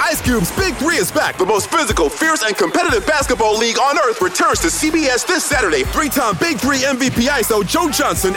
Ice Cube's Big 3 is back. The most physical, fierce, and competitive basketball league on earth returns to CBS this Saturday. Three-time Big 3 MVP ISO Joe Johnson